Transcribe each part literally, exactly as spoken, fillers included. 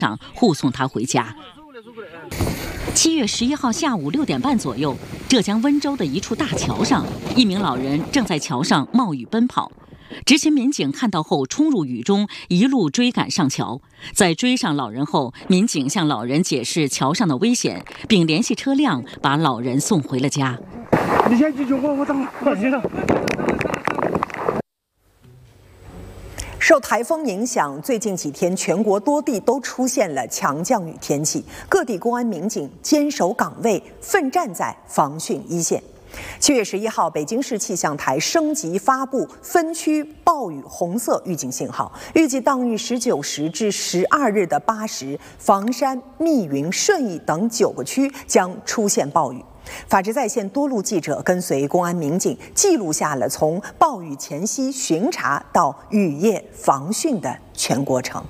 上护送他回家。七月十一号下午六点半左右，浙江温州的一处大桥上，一名老人正在桥上冒雨奔跑。执勤民警看到后冲入雨中，一路追赶上桥。在追上老人后，民警向老人解释桥上的危险，并联系车辆把老人送回了家。 你先进去，我我等快点了。 受台风影响，最近几天全国多地都出现了强降雨天气，各地公安民警坚守岗位，奋战在防汛一线。七月十一号，北京市气象台升级发布分区暴雨红色预警信号，预计当日十九时至十二日的八时，房山、密云、顺义等九个区将出现暴雨。法治在线多路记者跟随公安民警，记录下了从暴雨前夕巡查到雨夜防汛的全过程。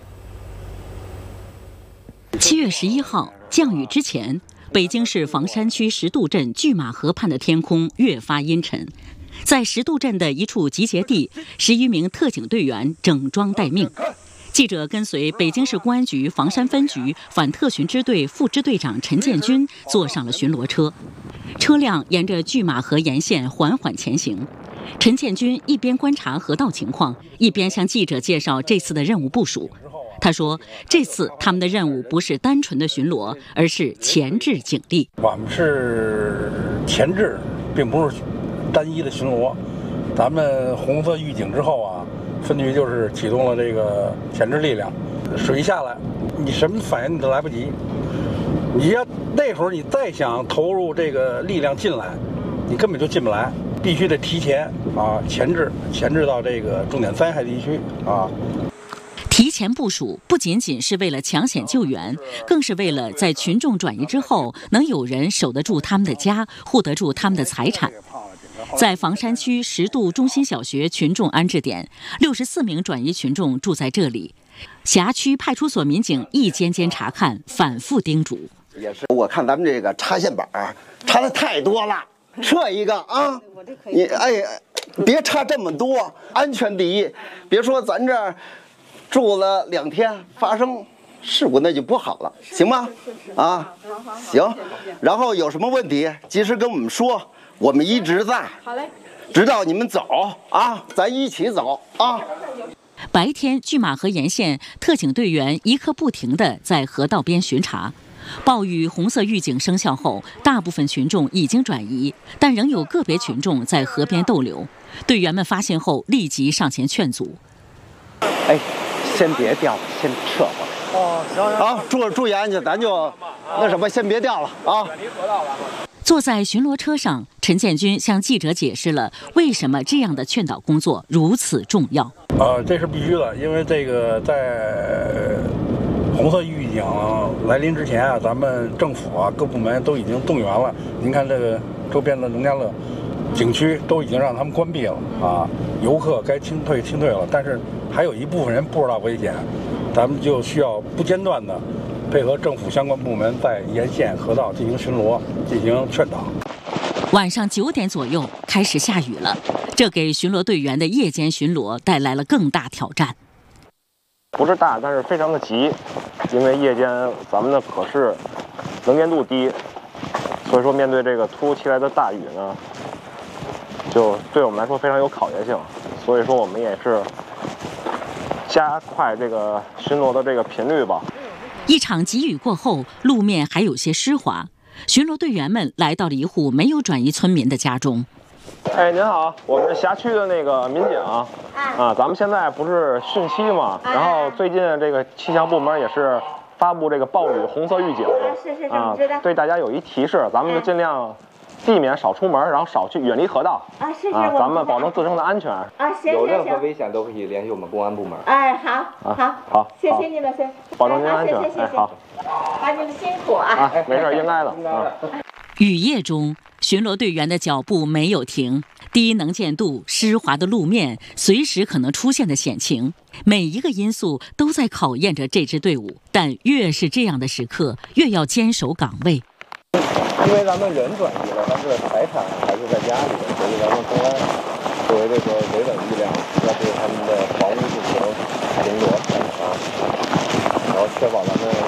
七月十一号，降雨之前，北京市房山区石渡镇拒马河畔的天空越发阴沉。在石渡镇的一处集结地，十余名特警队员整装待命。记者跟随北京市公安局房山分局反特巡支队副支队长陈建军坐上了巡逻车，车辆沿着拒马河沿线缓缓前行。陈建军一边观察河道情况，一边向记者介绍这次的任务部署。他说，这次他们的任务不是单纯的巡逻，而是前置警力。 我们是前置，并不是单一的巡逻。咱们红色预警之后啊，分局就是启动了这个前置力量。水下来，你什么反应你都来不及。你要那会儿你再想投入这个力量进来，你根本就进不来。必须得提前啊，前置，前置到这个重点灾害地区啊。 提前部署不仅仅是为了抢险救援，更是为了在群众转移之后，能有人守得住他们的家，护得住他们的财产。在房山区石渡中心小学群众安置点，六十四名转移群众住在这里。辖区派出所民警一间间查看，反复叮嘱。 也是，我看咱们这个插线板插的太多了。撤一个啊！你哎，别差这么多，安全第一。别说咱这儿住了两天，发生事故那就不好了，行吗？啊，行。然后有什么问题，及时跟我们说，我们一直在。好嘞。直到你们走啊，咱一起走啊。 白天，拒马河沿线特警队员一刻不停地在河道边巡查。暴雨红色预警生效后，大部分群众已经转移，但仍有个别群众在河边逗留。队员们发现后，立即上前劝阻。 哎，先别掉了，先撤回来。哦，行行。好，注注意安全，咱就那什么，先别掉了啊。 坐在巡逻车上，陈建军向记者解释了为什么这样的劝导工作如此重要。 呃，这是必须的，因为这个在红色预警来临之前啊，咱们政府啊各部门都已经动员了。您看这个周边的农家乐景区都已经让他们关闭了啊，游客该清退清退了。但是还有一部分人不知道危险，咱们就需要不间断的配合政府相关部门在沿线河道进行巡逻、进行劝导。 晚上九点左右开始下雨了，这给巡逻队员的夜间巡逻带来了更大挑战。 不是大，但是非常的急，因为夜间咱们的可视能见度低，所以说面对这个突如其来的大雨呢，就对我们来说非常有考验性。所以说我们也是加快这个巡逻的这个频率吧。 一场急雨过后，路面还有些湿滑，巡逻队员们来到了一户没有转移村民的家中。 哎，您好，我们是辖区的那个民警啊，啊，咱们现在不是汛期嘛，然后最近这个气象部门也是发布这个暴雨红色预警，啊，对大家有一提示，咱们就尽量避免少出门，然后少去远离河道啊，是是，啊，咱们保证自身的安全啊， 行，有任何危险都可以联系我们公安部门。 哎，好，好， 好， 谢谢你们，先保证您安全， 哎， 好， 啊，你们辛苦啊， 啊，没事，应该的啊。 雨夜中，巡逻队员的脚步没有停，低能见度、湿滑的路面，随时可能出现的险情，每一个因素都在考验着这支队伍。但越是这样的时刻，越要坚守岗位。 因为咱们人转移了，但是财产还是在家里，所以咱们公安作为这个维稳力量，要对他们的房屋进行巡逻啊，然后确保咱们